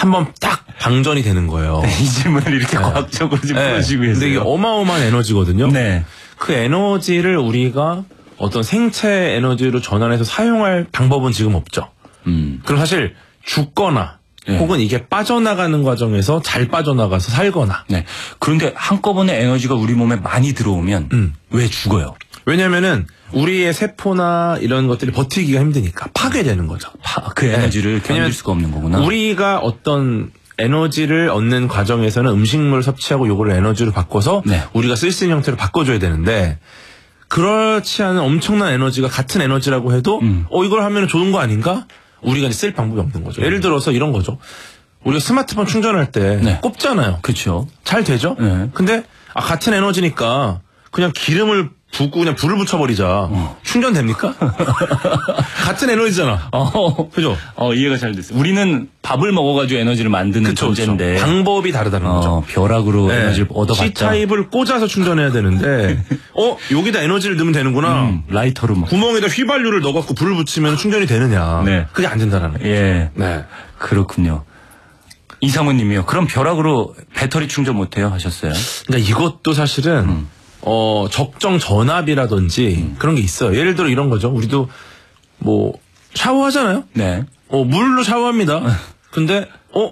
한번 딱 방전이 되는 거예요. 네, 이 질문을 이렇게 과학적으로 지금 풀어주시고 계세요. 근데 이게 어마어마한 에너지거든요. 네. 그 에너지를 우리가 어떤 생체 에너지로 전환해서 사용할 방법은 지금 없죠. 그럼 사실 죽거나 혹은 이게 빠져나가는 과정에서 잘 빠져나가서 살거나. 네. 그런데 한꺼번에 에너지가 우리 몸에 많이 들어오면 왜 죽어요? 왜냐면은 우리의 세포나 이런 것들이 버티기가 힘드니까 파괴되는 거죠. 그 에너지를 견딜 수가 없는 거구나. 우리가 어떤 에너지를 얻는 과정에서는 음식물을 섭취하고 요거를 에너지로 바꿔서 우리가 쓸 수 있는 형태로 바꿔줘야 되는데 그렇지 않은 엄청난 에너지가 같은 에너지라고 해도 이걸 하면 좋은 거 아닌가? 우리가 이제 쓸 방법이 없는 거죠. 예를 들어서 이런 거죠. 우리가 스마트폰 충전할 때 꼽잖아요. 그렇죠. 잘 되죠? 근데 같은 에너지니까 그냥 기름을 붓고 그냥 불을 붙여버리자. 충전됩니까? 같은 에너지잖아. 그죠? 이해가 잘 됐어요. 우리는 밥을 먹어가지고 에너지를 만드는 존재인데. 방법이 다르다는 거죠. 벼락으로 에너지를 얻어봤자. C타입을 꽂아서 충전해야 되는데, 여기다 에너지를 넣으면 되는구나. 라이터로 막. 구멍에다 휘발유를 넣어갖고 불을 붙이면 충전이 되느냐. 그게 안 된다는 거죠. 네. 그렇군요. 이상훈님이요. 그럼 벼락으로 배터리 충전 못해요? 하셨어요. 그러니까 이것도 사실은, 적정 전압이라든지 그런 게 있어요. 예를 들어 이런 거죠. 우리도 뭐 샤워하잖아요. 네. 물로 샤워합니다. 근데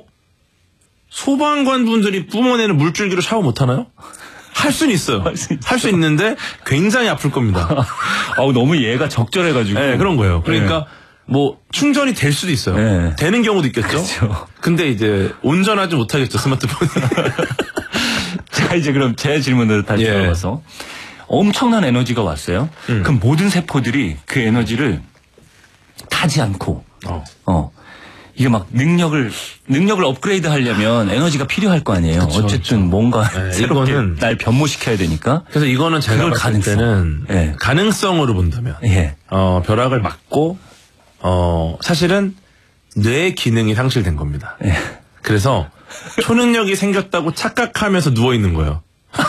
소방관 분들이 뿜어내는 물줄기로 샤워 못 하나요? 할 수는 있어요. 할 수 있는데 굉장히 아플 겁니다. 너무 얘가 적절해가지고. 네, 그런 거예요. 그러니까 뭐 충전이 될 수도 있어요. 되는 경우도 있겠죠. 그렇죠. 근데 이제 온전하지 못하겠죠, 스마트폰이. 자, 이제 그럼 제 질문으로 다시 들어가서 엄청난 에너지가 왔어요. 그럼 모든 세포들이 그 에너지를 타지 않고 이게 막 능력을 업그레이드 하려면 에너지가 필요할 거 아니에요. 그쵸, 어쨌든 뭔가 새롭게 이거는 날 변모시켜야 되니까. 그래서 이거는 제가 봤을 때는 가능성으로 본다면 벼락을 맞고 사실은 뇌 기능이 상실된 겁니다. 그래서 초능력이 생겼다고 착각하면서 누워 있는 거예요.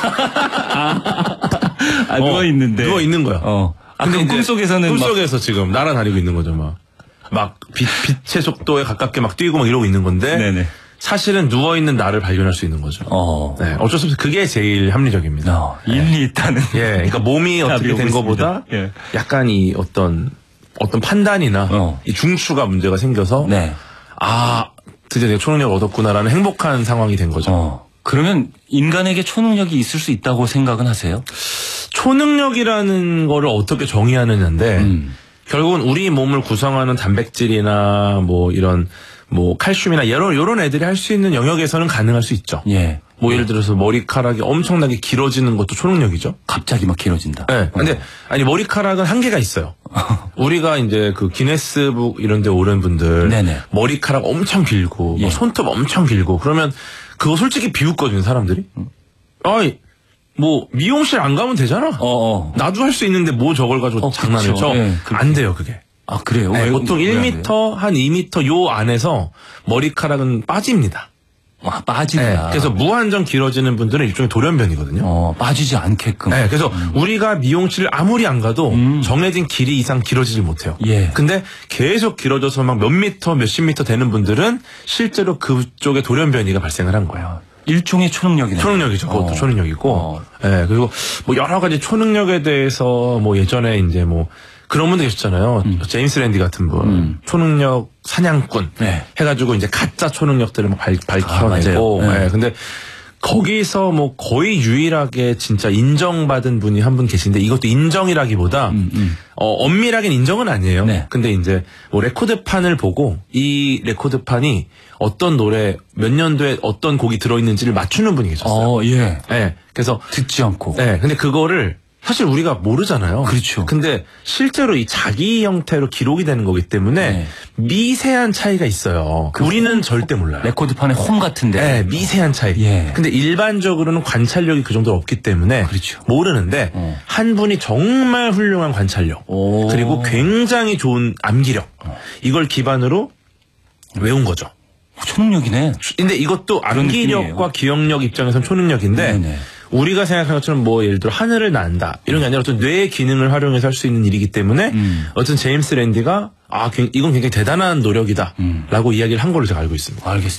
누워 있는데. 누워 있는 거야. 근데 꿈속에서 지금 날아다니고 있는 거죠, 막 빛의 속도에 가깝게 막 뛰고 막 이러고 있는 건데. 사실은 누워 있는 나를 발견할 수 있는 거죠. 어쩔 수 없이 그게 제일 합리적입니다. 일리 있다는. 그러니까 몸이 어떻게 된 것보다 약간 이 어떤 판단이나 이 중추가 문제가 생겨서 드디어 내가 초능력을 얻었구나라는 행복한 상황이 된 거죠. 그러면 인간에게 초능력이 있을 수 있다고 생각은 하세요? 초능력이라는 거를 어떻게 정의하느냐인데 결국은 우리 몸을 구성하는 단백질이나 뭐 이런 뭐 칼슘이나 이런 애들이 할 수 있는 영역에서는 가능할 수 있죠. 뭐 예를 들어서 머리카락이 엄청나게 길어지는 것도 초능력이죠. 갑자기 막 길어진다. 근데 머리카락은 한계가 있어요. 우리가 이제 그 기네스북 이런 데 오른 분들 머리카락 엄청 길고 뭐 손톱 엄청 길고 그러면 그거 솔직히 비웃거든요, 사람들이. 뭐 미용실 안 가면 되잖아. 나도 할 수 있는데 뭐 저걸 가지고 장난을 쳐. 안 돼요, 그게. 그래요? 보통 1m, 한 2m 요 안에서 머리카락은 빠집니다. 빠진다. 그래서 무한정 길어지는 분들은 일종의 돌연변이거든요. 빠지지 않게끔. 그래서 우리가 미용실을 아무리 안 가도 정해진 길이 이상 길어지지 못해요. 근데 계속 길어져서 막 몇 미터, 몇십 미터 되는 분들은 실제로 그쪽에 돌연변이가 발생을 한 거예요. 일종의 초능력이네요. 초능력이죠. 그것도 초능력이고. 그리고 뭐 여러 가지 초능력에 대해서 뭐 예전에 이제 뭐 그런 분들 계셨잖아요. 제임스 랜디 같은 분. 초능력 사냥꾼. 해가지고 이제 가짜 초능력들을 막 밝혀내고. 근데 거기서 뭐 거의 유일하게 진짜 인정받은 분이 한 분 계신데 이것도 인정이라기보다 엄밀하게는 인정은 아니에요. 근데 이제 뭐 레코드판을 보고 이 레코드판이 어떤 노래 몇 년도에 어떤 곡이 들어있는지를 맞추는 분이 계셨어요. 그래서 듣지 않고. 근데 그거를 사실 우리가 모르잖아요. 그렇죠. 근데 실제로 이 자기 형태로 기록이 되는 거기 때문에 미세한 차이가 있어요. 우리는 절대 몰라요. 레코드판의 홈 같은데. 미세한 차이. 근데 일반적으로는 관찰력이 그 정도로 없기 때문에 모르는데 한 분이 정말 훌륭한 관찰력 그리고 굉장히 좋은 암기력 이걸 기반으로 외운 거죠. 초능력이네. 근데 이것도 암기력과 기억력 입장에서는 초능력인데 우리가 생각하는 것처럼 뭐 예를 들어 하늘을 난다 이런 게 아니라 어떤 뇌의 기능을 활용해서 할 수 있는 일이기 때문에 어떤 제임스 랜디가 이건 굉장히 대단한 노력이다 라고 이야기를 한 걸로 제가 알고 있습니다. 알겠습니다.